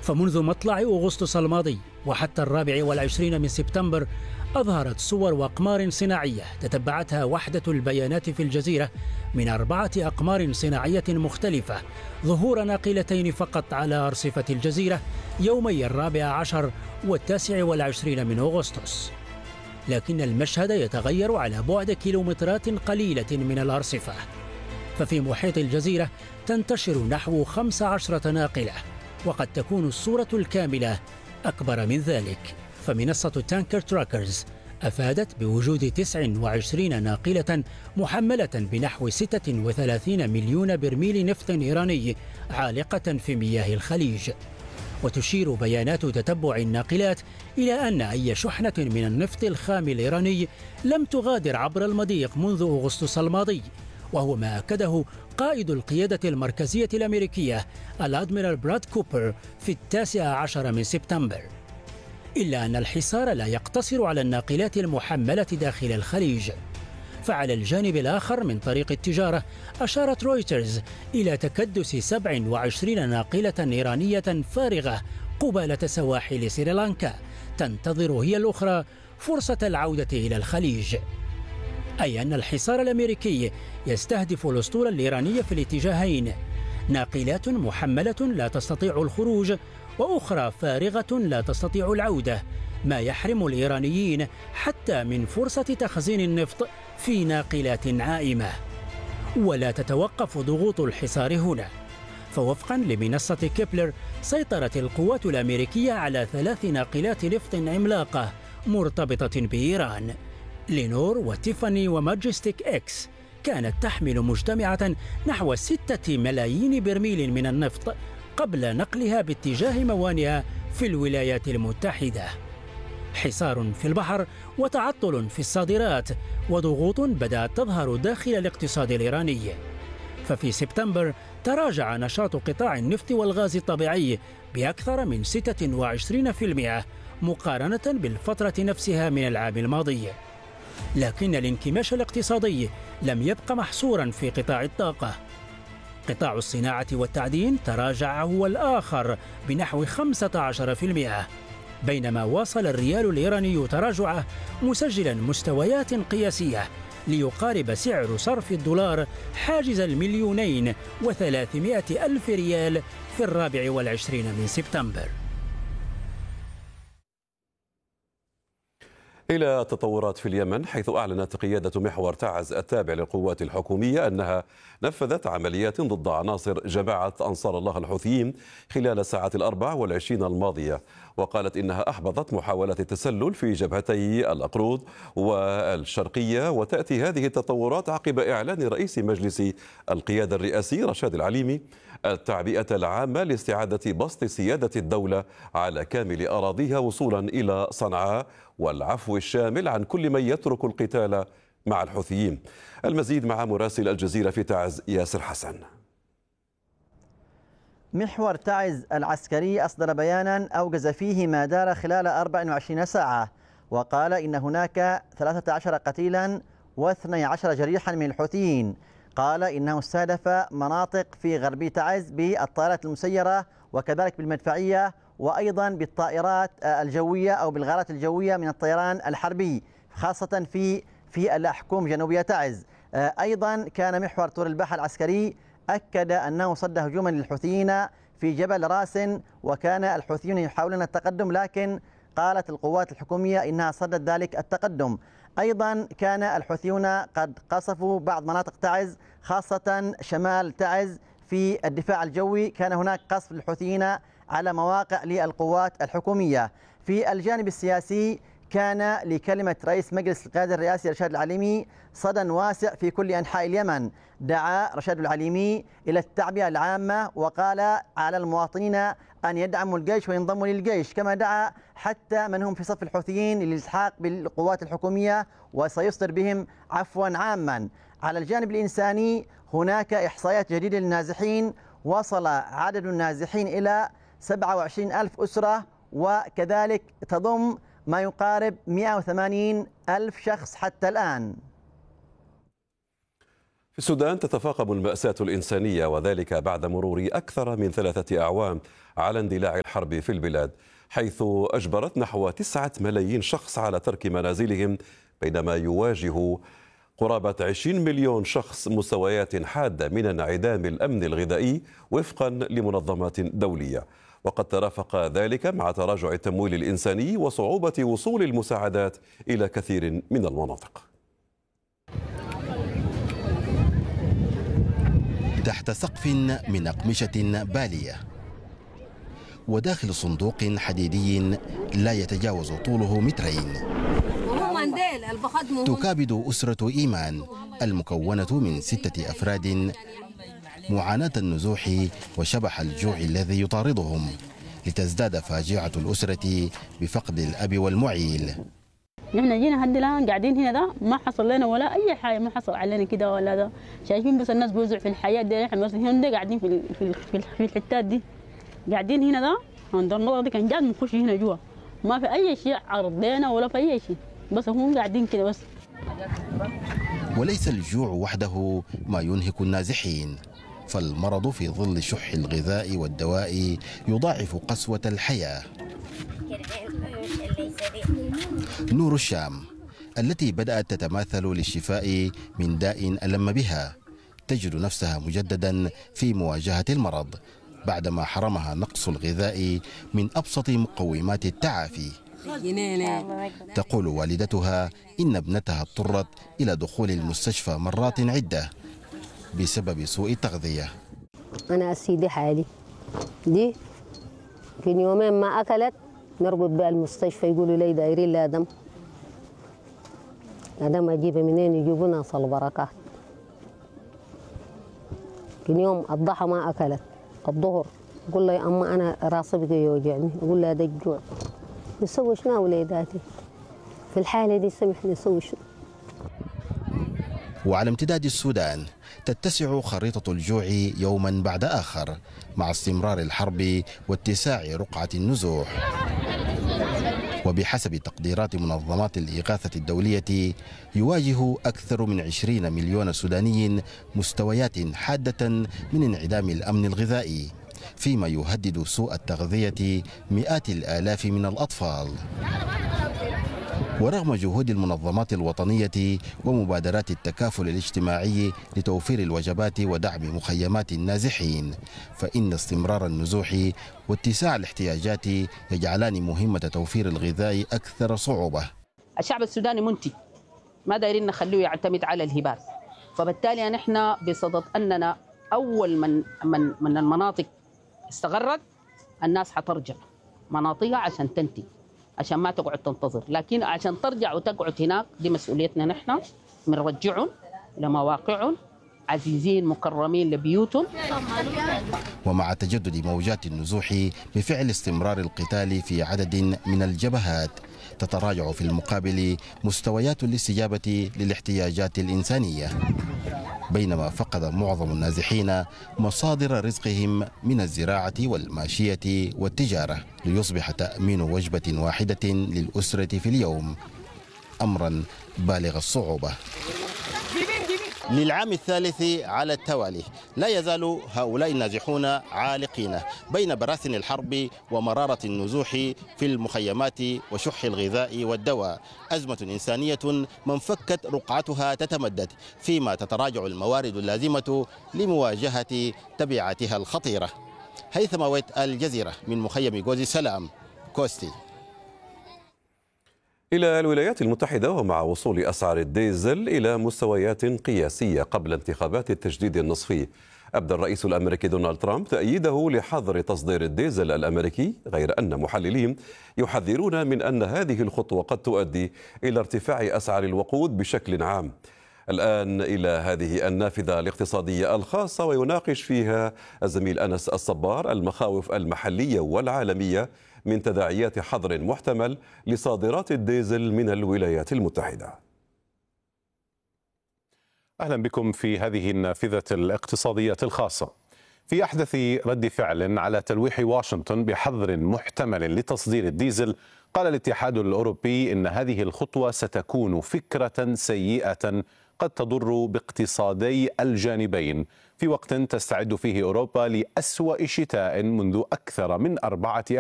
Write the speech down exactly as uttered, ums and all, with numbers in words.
فمنذ مطلع أغسطس الماضي وحتى الرابع والعشرين من سبتمبر أظهرت صور وأقمار صناعية تتبعتها وحدة البيانات في الجزيرة من أربعة أقمار صناعية مختلفة ظهور ناقلتين فقط على أرصفة الجزيرة يومي الرابع عشر والتاسع والعشرين من أغسطس. لكن المشهد يتغير على بعد كيلومترات قليلة من الأرصفة، ففي محيط الجزيرة تنتشر نحو خمس عشرة ناقلة، وقد تكون الصورة الكاملة أكبر من ذلك. فمنصة تانكر تراكرز أفادت بوجود تسع وعشرين ناقلة محملة بنحو ستة وثلاثين مليون برميل نفط إيراني عالقة في مياه الخليج. وتشير بيانات تتبع الناقلات إلى أن أي شحنة من النفط الخام الإيراني لم تغادر عبر المضيق منذ أغسطس الماضي، وهو ما أكده قائد القيادة المركزية الأمريكية الأدميرال براد كوبر في التاسع عشر من سبتمبر. إلا أن الحصار لا يقتصر على الناقلات المحملة داخل الخليج، فعلى الجانب الآخر من طريق التجارة أشارت رويترز إلى تكدس سبع وعشرين ناقلة إيرانية فارغة قبالة سواحل سريلانكا تنتظر هي الأخرى فرصة العودة إلى الخليج. أي أن الحصار الأمريكي يستهدف الأسطول الإيراني في الاتجاهين، ناقلات محملة لا تستطيع الخروج وأخرى فارغة لا تستطيع العودة، ما يحرم الإيرانيين حتى من فرصة تخزين النفط في ناقلات عائمة. ولا تتوقف ضغوط الحصار هنا، فوفقا لمنصة كيبلر سيطرت القوات الأمريكية على ثلاث ناقلات نفط عملاقة مرتبطة بإيران، لينور وتيفاني وماجستيك إكس، كانت تحمل مجتمعة نحو ستة ملايين برميل من النفط قبل نقلها باتجاه موانئها في الولايات المتحدة. حصار في البحر وتعطل في الصادرات وضغوط بدأت تظهر داخل الاقتصاد الإيراني. ففي سبتمبر تراجع نشاط قطاع النفط والغاز الطبيعي بأكثر من ستة وعشرين بالمئة مقارنة بالفترة نفسها من العام الماضي. لكن الانكماش الاقتصادي لم يبق محصورا في قطاع الطاقة. قطاع الصناعة والتعدين تراجع هو الآخر بنحو خمسة عشر بالمئة، بينما واصل الريال الإيراني تراجعه مسجلا مستويات قياسية ليقارب سعر صرف الدولار حاجز المليونين وثلاثمائة ألف ريال في الرابع والعشرين من سبتمبر. إلى التطورات في اليمن، حيث أعلنت قيادة محور تعز التابع للقوات الحكومية أنها نفذت عمليات ضد عناصر جماعة أنصار الله الحوثيين خلال الساعات الأربع والعشرين الماضية، وقالت إنها أحبطت محاولة التسلل في جبهتي الأقرود والشرقية. وتأتي هذه التطورات عقب إعلان رئيس مجلس القيادة الرئاسي رشاد العليمي التعبئة العامة لاستعادة بسط سيادة الدولة على كامل أراضيها وصولا إلى صنعاء، والعفو الشامل عن كل من يترك القتال مع الحوثيين. المزيد مع مراسل الجزيرة في تعز ياسر حسن. محور تعز العسكري أصدر بيانا أوجز فيه ما دار خلال أربع وعشرين ساعة، وقال إن هناك ثلاثة عشر قتيلا واثني عشر جريحا من الحوثيين. قال إنه استهدف مناطق في غربي تعز بالطائرات المسيرة وكذلك بالمدفعية، وأيضا بالطائرات الجوية أو بالغارات الجوية من الطيران الحربي، خاصة في في الأحكوم جنوبية تعز. أيضا كان محور طور الباحة العسكري أكد أنه صد هجوما للحوثيين في جبل راس، وكان الحوثيون يحاولون التقدم لكن قالت القوات الحكومية إنها صدت ذلك التقدم. أيضا كان الحوثيون قد قصفوا بعض مناطق تعز خاصة شمال تعز في الدفاع الجوي، كان هناك قصف للحوثيين على مواقع للقوات الحكومية. في الجانب السياسي كان لكلمة رئيس مجلس القيادة الرئاسي رشاد العليمي صدى واسع في كل أنحاء اليمن. دعا رشاد العليمي إلى التعبئة العامة وقال على المواطنين أن يدعموا الجيش وينضموا للجيش، كما دعا حتى من هم في صف الحوثيين للالتحاق بالقوات الحكومية وسيصدر بهم عفوا عاما. على الجانب الإنساني هناك إحصائيات جديدة للنازحين، وصل عدد النازحين إلى سبعة وعشرين ألف أسرة، وكذلك تضم ما يقارب مئة وثمانين ألف شخص حتى الآن. في السودان تتفاقم المأساة الإنسانية، وذلك بعد مرور أكثر من ثلاثة أعوام على اندلاع الحرب في البلاد، حيث أجبرت نحو تسعة ملايين شخص على ترك منازلهم، بينما يواجه قرابة عشرين مليون شخص مستويات حادة من انعدام الأمن الغذائي وفقا لمنظمات دولية. وقد ترافق ذلك مع تراجع التمويل الإنساني وصعوبة وصول المساعدات إلى كثير من المناطق. تحت سقف من أقمشة بالية وداخل صندوق حديدي لا يتجاوز طوله مترين، تكابد أسرة إيمان المكونة من ستة أفراد معاناة النزوح وشبح الجوع الذي يطاردهم، لتزداد فاجعة الأسرة بفقد الأب والمعيل. نحن جينا هدي الآن قاعدين هنا ده ما حصل لنا ولا أي حاجة، ما حصل علينا كده ولا ده، شايفين بس الناس بيوزعوا في الحياة دي، احنا بس هنا قاعدين في في في الحتات دي، قاعدين هنا ده عند النقطة دي كان جاد بنخش هنا جوا، ما في أي شيء عرض لنا ولا في أي شيء، بس هم قاعدين كده بس. وليس الجوع وحده ما ينهك النازحين، فالمرض في ظل شح الغذاء والدواء يضاعف قسوة الحياة. نور الشام التي بدأت تتماثل للشفاء من داء ألم بها تجد نفسها مجددا في مواجهة المرض بعدما حرمها نقص الغذاء من أبسط مقومات التعافي. تقول والدتها إن ابنتها اضطرت إلى دخول المستشفى مرات عدة بسبب سوء التغذية. أنا أسيدي حالي دي في يومين ما أكلت نرقد بها المستشفى، يقولوا لي دايرين لها دم، دم أجيبها منين؟ يجيبونا صل بركات. في يوم الضحى ما أكلت، الظهر يقول لي أما أنا راسي بقى يوجعني، أقول لها ده الجوع. نسوي شنو وليداتي في الحالة دي؟ سمحني نسوي شنو؟ وعلى امتداد السودان تتسع خريطة الجوع يوما بعد آخر مع استمرار الحرب واتساع رقعة النزوح. وبحسب تقديرات منظمات الإغاثة الدولية يواجه أكثر من عشرين مليون سوداني مستويات حادة من انعدام الأمن الغذائي، فيما يهدد سوء التغذية مئات الآلاف من الأطفال. ورغم جهود المنظمات الوطنية ومبادرات التكافل الاجتماعي لتوفير الوجبات ودعم مخيمات النازحين، فإن استمرار النزوح واتساع الاحتياجات يجعلان مهمة توفير الغذاء أكثر صعوبة. الشعب السوداني منتج، ما دايرين نخليه يعتمد على الهبات، فبالتالي نحن بصدد أننا أول من من من المناطق استغرت الناس حترجع مناطقها عشان تنتج، عشان ما تقعد تنتظر، لكن عشان ترجع وتقعد هناك دي مسؤوليتنا نحن، بنرجعهم لمواقعهم عزيزين مكرمين لبيوتهم. ومع تجدد موجات النزوح بفعل استمرار القتال في عدد من الجبهات، تتراجع في المقابل مستويات الاستجابة للاحتياجات الإنسانية، بينما فقد معظم النازحين مصادر رزقهم من الزراعة والماشية والتجارة، ليصبح تأمين وجبة واحدة للأسرة في اليوم أمرا بالغ الصعوبة. للعام الثالث على التوالي لا يزال هؤلاء النازحون عالقين بين براثن الحرب ومرارة النزوح في المخيمات وشح الغذاء والدواء، أزمة إنسانية من فكت رقعتها تتمدد، فيما تتراجع الموارد اللازمة لمواجهة تبعاتها الخطيرة. هيثم ويت، الجزيرة، من مخيم جوز السلام، كوستي. إلى الولايات المتحدة، ومع وصول أسعار الديزل إلى مستويات قياسية قبل انتخابات التجديد النصفي، أبدى الرئيس الأمريكي دونالد ترامب تأييده لحظر تصدير الديزل الأمريكي، غير أن محللين يحذرون من أن هذه الخطوة قد تؤدي إلى ارتفاع أسعار الوقود بشكل عام. الآن إلى هذه النافذة الاقتصادية الخاصة، ويناقش فيها الزميل أنس الصبار المخاوف المحلية والعالمية من تداعيات حظر محتمل لصادرات الديزل من الولايات المتحدة. أهلا بكم في هذه النافذة الاقتصادية الخاصة. في أحدث رد فعل على تلويح واشنطن بحظر محتمل لتصدير الديزل، قال الاتحاد الأوروبي إن هذه الخطوة ستكون فكرة سيئة قد تضر باقتصادي الجانبين في وقت تستعد فيه أوروبا لأسوأ شتاء منذ أكثر من أربعة